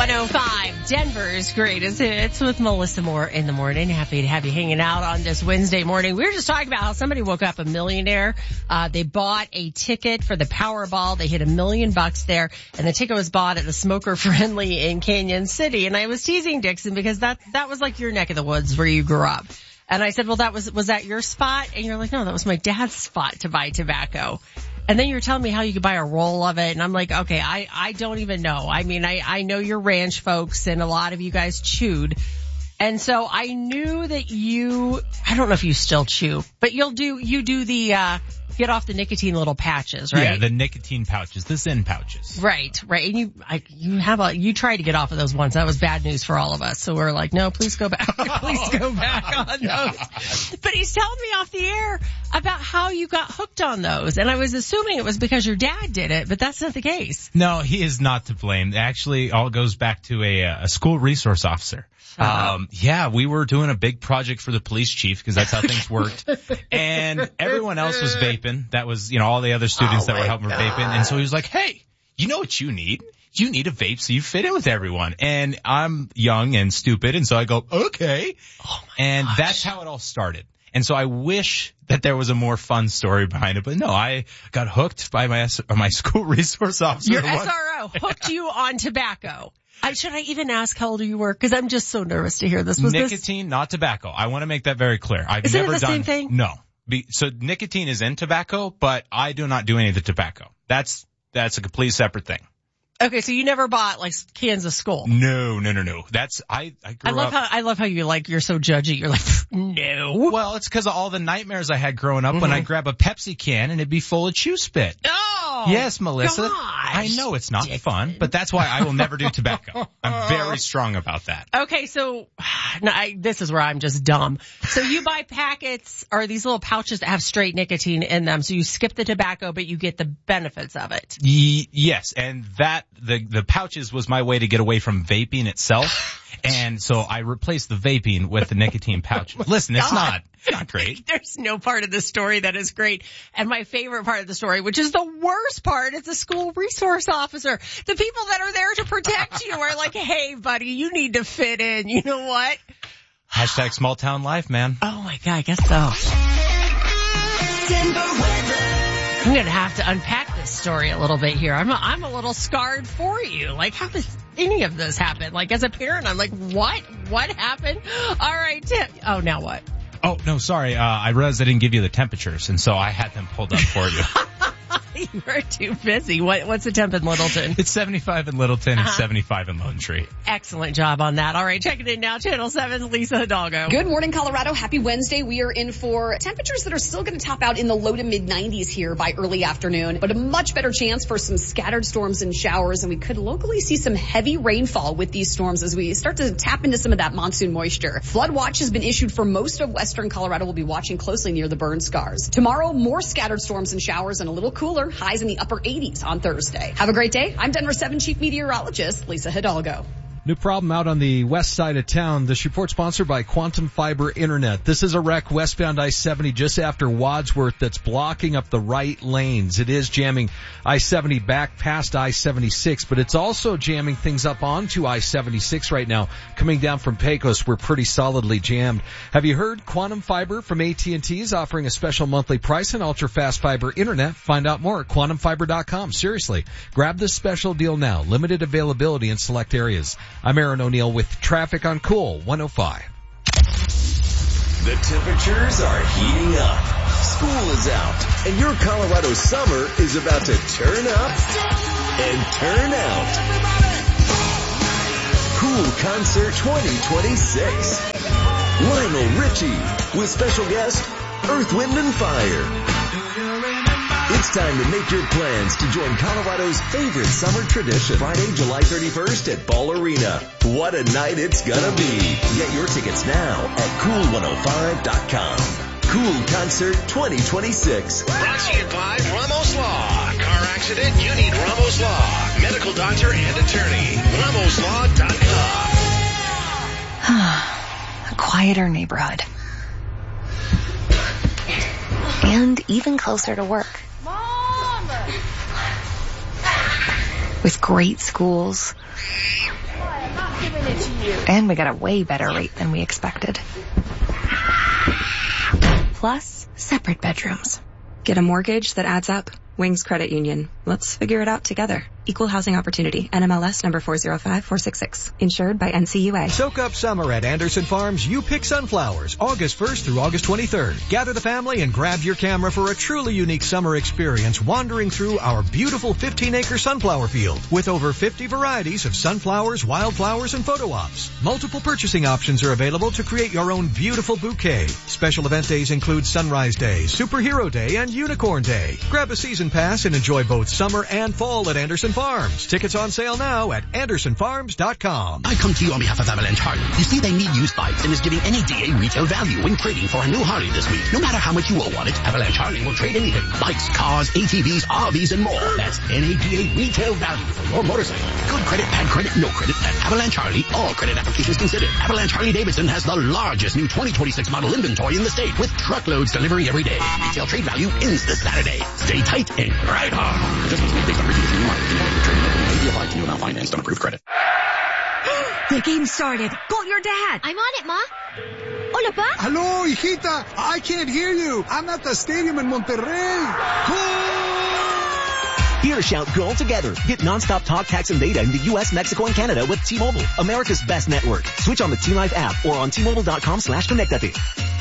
105, Denver's greatest hits with Melissa Moore in the morning. Happy to have you hanging out on this Wednesday morning. We were just talking about how somebody woke up a millionaire. They bought a ticket for the Powerball. They hit $1 million there, and the ticket was bought at the Smoker Friendly in Canyon City. And I was teasing Dixon because that was like your neck of the woods where you grew up. And I said, well, was that your spot? And you're like, no, that was my dad's spot to buy tobacco. And then you're telling me how you could buy a roll of it. And I'm like, okay, I don't even know. I mean, I know you're ranch folks and a lot of you guys chewed. And so I knew that I don't know if you still chew, but you do the, get off the nicotine little patches, right? Yeah, the nicotine pouches, the Zen pouches. Right. And you tried to get off of those once. That was bad news for all of us. So we're like, no, please go back. Please go back on those. But he's telling me off the air about how you got hooked on those. And I was assuming it was because your dad did it, but that's not the case. No, he is not to blame. Actually, all goes back to a school resource officer. We were doing a big project for the police chief because that's how things worked. And everyone else was vaping. That was, all the other students that were helping were vaping. And so he was like, hey, you know what you need? You need a vape so you fit in with everyone. And I'm young and stupid. And so I go, okay. And that's how it all started. And so I wish that there was a more fun story behind it. But no, I got hooked by my school resource officer. Your SRO hooked you on tobacco. Should I even ask how old you were? Because I'm just so nervous to hear this. Nicotine, not tobacco. I want to make that very clear. Isn't it the same thing? No. So nicotine is in tobacco, but I do not do any of the tobacco. That's a completely separate thing. Okay, so you never bought like cans of Skoal? No. I love how you're so judgy. You're like, no. Well, it's because of all the nightmares I had growing up when I grab a Pepsi can and it'd be full of chew spit. Oh, yes, Melissa. Gosh. I know it's not fun, but that's why I will never do tobacco. I'm very strong about that. Okay, so this is where I'm just dumb. So you buy packets or these little pouches that have straight nicotine in them. So you skip the tobacco, but you get the benefits of it. Yes, and the pouches was my way to get away from vaping itself. And so I replaced the vaping with the nicotine pouches. Listen, it's not great. There's no part of the story that is great. And my favorite part of the story, which is the worst part, is the school resource officer. The people that are there to protect you are like, hey, buddy, you need to fit in. You know what? Hashtag small town life, man. Oh, my God, I guess so. I'm going to have to unpack this story a little bit here. I'm a little scarred for you. Like, how does any of this happen? Like, as a parent, I'm like, what? What happened? All right, Tim. Oh, now what? Oh, no, sorry. I realized I didn't give you the temperatures, and so I had them pulled up for you. You were too busy. What's the temp in Littleton? It's 75 in Littleton and 75 in Lone Tree. Excellent job on that. All right, check it in now. Channel 7, Lisa Hidalgo. Good morning, Colorado. Happy Wednesday. We are in for temperatures that are still going to top out in the low to mid 90s here by early afternoon, but a much better chance for some scattered storms and showers, and we could locally see some heavy rainfall with these storms as we start to tap into some of that monsoon moisture. Flood watch has been issued for most of western Colorado. We'll be watching closely near the burn scars. Tomorrow, more scattered storms and showers and a little cooler. Highs in the upper 80s on Thursday. Have a great day. I'm Denver 7 Chief Meteorologist Lisa Hidalgo. New problem out on the west side of town. This report sponsored by Quantum Fiber Internet. This is a wreck westbound I-70 just after Wadsworth that's blocking up the right lanes. It is jamming I-70 back past I-76, but it's also jamming things up onto I-76 right now. Coming down from Pecos, we're pretty solidly jammed. Have you heard Quantum Fiber from AT&T is offering a special monthly price on ultra-fast fiber internet? Find out more at quantumfiber.com. Seriously, grab this special deal now. Limited availability in select areas. I'm Aaron O'Neill with traffic on Cool 105. The temperatures are heating up. School is out, and your Colorado summer is about to turn up and turn out. Cool Concert 2026. Lionel Richie with special guest Earth, Wind, and Fire. It's time to make your plans to join Colorado's favorite summer tradition. Friday, July 31st at Ball Arena. What a night it's gonna be. Get your tickets now at cool105.com. Cool Concert 2026. Brought to you by Ramos Law. Car accident? You need Ramos Law. Medical doctor and attorney. RamosLaw.com. A quieter neighborhood. And even closer to work. Mom! with great schools. And we got a way better rate than we expected. Plus, separate bedrooms. Get a mortgage that adds up. Wings Credit Union. Let's figure it out together. Equal Housing Opportunity. NMLS number 405466. Insured by NCUA. Soak up summer at Anderson Farms. You Pick Sunflowers. August 1st through August 23rd. Gather the family and grab your camera for a truly unique summer experience wandering through our beautiful 15-acre sunflower field with over 50 varieties of sunflowers, wildflowers, and photo ops. Multiple purchasing options are available to create your own beautiful bouquet. Special event days include Sunrise Day, Superhero Day, and Unicorn Day. Grab a season pass and enjoy both summer and fall at Anderson Farms. Tickets on sale now at AndersonFarms.com. I come to you on behalf of Avalanche Harley. You see, they need used bikes and is giving NADA retail value when trading for a new Harley this week. No matter how much you owe on it, Avalanche Harley will trade anything. Bikes, cars, ATVs, RVs, and more. That's NADA retail value for your motorcycle. Good credit, bad credit, no credit. At Avalanche Harley, all credit applications considered. Avalanche Harley-Davidson has the largest new 2026 model inventory in the state with truckloads delivery every day. Retail trade value ends this Saturday. Stay tight and ride hard. Just must be based on reviews and market. Maybe apply to new amount financed on approved credit. The game started. Call your dad. I'm on it, Ma. Hola, Pa. Hello, hijita. I can't hear you. I'm at the stadium in Monterrey. Hear shout goal together. Get nonstop talk, text, and data in the U.S., Mexico, and Canada with T-Mobile, America's best network. Switch on the T-Life app or on T-Mobile.com/connectate.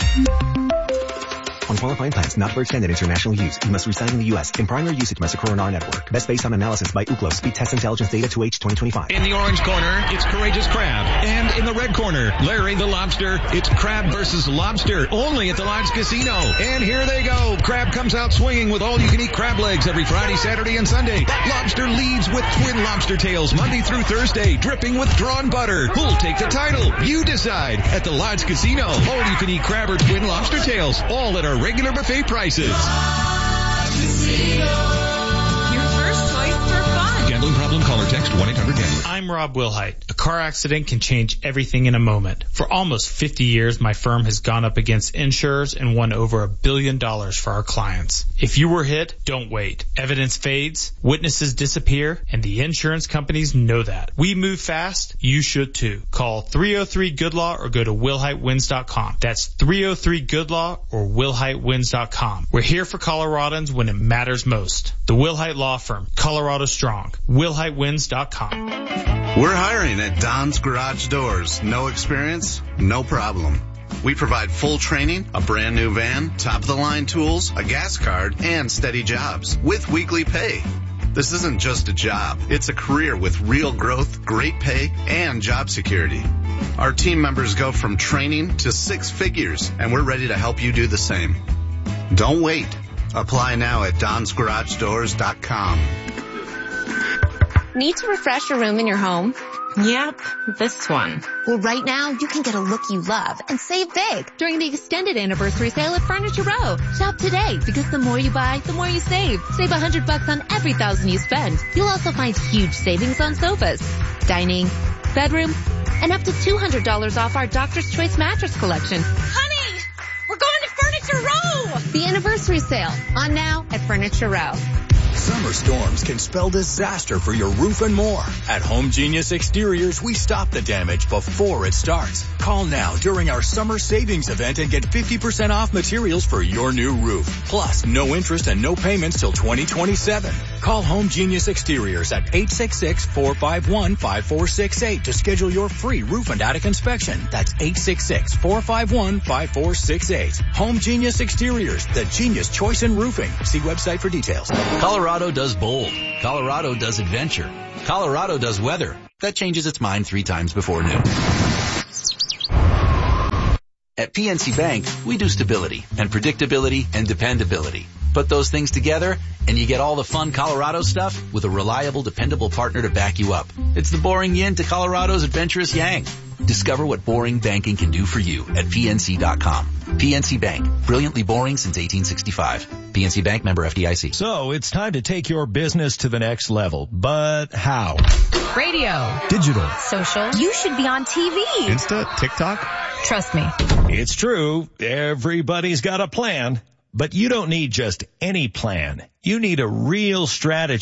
On qualifying plans not for extended international use, you must reside in the U.S. in primary usage Mexico or our network. Best based on analysis by Ookla. Speed Test Intelligence Data 2H 2025. In the orange corner, it's Courageous Crab. And in the red corner, Larry the Lobster. It's Crab versus Lobster, only at the Lodge Casino. And here they go. Crab comes out swinging with all-you-can-eat crab legs every Friday, Saturday, and Sunday. Lobster leads with twin lobster tails Monday through Thursday, dripping with drawn butter. Who'll take the title? You decide at the Lodge Casino. All-you-can-eat crab or twin lobster tails, all at our regular buffet prices. Your first choice for fun. Gambling problem? Call or text 1-800-GAMBLER. I'm Rob Wilhite. A car accident can change everything in a moment. For almost 50 years, my firm has gone up against insurers and won over $1 billion for our clients. If you were hit, don't wait. Evidence fades, witnesses disappear, and the insurance companies know that. We move fast. You should too. Call 303-GOOD-LAW or go to WillHiteWins.com. That's 303-GOOD-LAW or WillHiteWins.com. We're here for Coloradans when it matters most. The Wilhite Law Firm. Colorado Strong. WillHiteWins.com. We're hiring at Don's Garage Doors. No experience? No problem. We provide full training, a brand new van, top-of-the-line tools, a gas card, and steady jobs with weekly pay. This isn't just a job. It's a career with real growth, great pay, and job security. Our team members go from training to 6 figures, and we're ready to help you do the same. Don't wait. Apply now at donsgaragedoors.com. Need to refresh your room in your home? Yep, this one. Well, right now, you can get a look you love and save big during the extended anniversary sale at Furniture Row. Shop today, because the more you buy, the more you save. Save $100 on every $1,000 you spend. You'll also find huge savings on sofas, dining, bedroom, and up to $200 off our Doctor's Choice mattress collection. Honey, we're going to Furniture Row! The anniversary sale, on now at Furniture Row. Summer storms can spell disaster for your roof and more. At Home Genius Exteriors, we stop the damage before it starts. Call now during our summer savings event and get 50% off materials for your new roof. Plus, no interest and no payments till 2027. Call Home Genius Exteriors at 866-451-5468 to schedule your free roof and attic inspection. That's 866-451-5468. Home Genius Exteriors, the genius choice in roofing. See website for details. Colorado does bold. Colorado does adventure. Colorado does weather that changes its mind 3 times before noon. At PNC Bank, we do stability and predictability and dependability. Put those things together and you get all the fun Colorado stuff with a reliable, dependable partner to back you up. It's the boring yin to Colorado's adventurous yang. Discover what boring banking can do for you at PNC.com. PNC Bank. Brilliantly boring since 1865. PNC Bank, member FDIC. So it's time to take your business to the next level. But how? Radio. Digital. Social. You should be on TV. Insta, TikTok. Trust me. It's true. Everybody's got a plan. But you don't need just any plan. You need a real strategy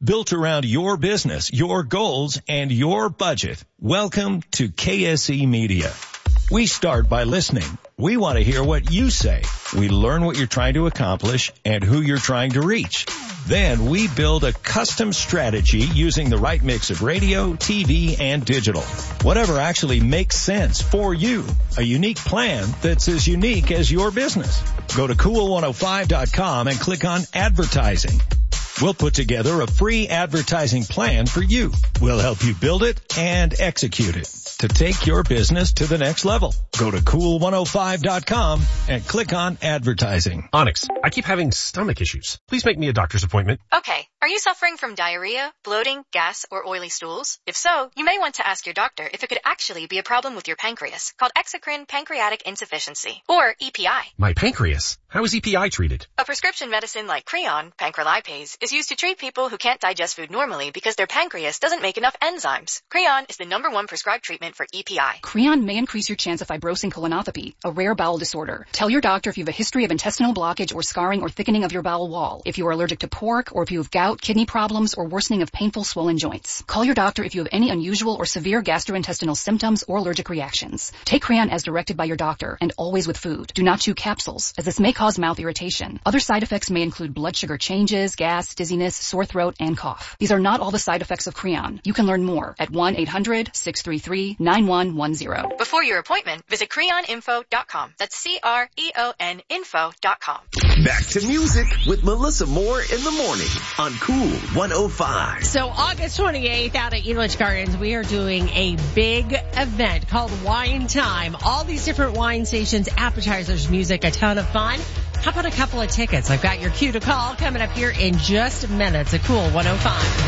built around your business, your goals, and your budget. Welcome to KSE Media. We start by listening. We want to hear what you say. We learn what you're trying to accomplish and who you're trying to reach. Then we build a custom strategy using the right mix of radio, TV, and digital. Whatever actually makes sense for you. A unique plan that's as unique as your business. Go to cool105.com and click on advertising. We'll put together a free advertising plan for you. We'll help you build it and execute it to take your business to the next level. Go to cool105.com and click on advertising. Onyx, I keep having stomach issues. Please make me a doctor's appointment. Okay. Are you suffering from diarrhea, bloating, gas, or oily stools? If so, you may want to ask your doctor if it could actually be a problem with your pancreas, called exocrine pancreatic insufficiency, or EPI. My pancreas? How is EPI treated? A prescription medicine like Creon, pancrelipase, is used to treat people who can't digest food normally because their pancreas doesn't make enough enzymes. Creon is the #1 prescribed treatment for EPI. Creon may increase your chance of fibrosing colonopathy, a rare bowel disorder. Tell your doctor if you have a history of intestinal blockage or scarring or thickening of your bowel wall, if you are allergic to pork, or if you have gout, kidney problems, or worsening of painful swollen joints. Call your doctor if you have any unusual or severe gastrointestinal symptoms or allergic reactions. Take Creon as directed by your doctor and always with food. Do not chew capsules, as this may cause mouth irritation. Other side effects may include blood sugar changes, gas, dizziness, sore throat, and cough. These are not all the side effects of Creon. You can learn more at 1-800-633-9110. Before your appointment, visit creoninfo.com. That's CREON info.com. Back to music with Melissa Moore in the morning on Cool 105. So August 28th out at Elitch Gardens, we are doing a big event called Wine Time. All these different wine stations, appetizers, music, a ton of fun. How about a couple of tickets? I've got your cue to call coming up here in just minutes. A Cool 105.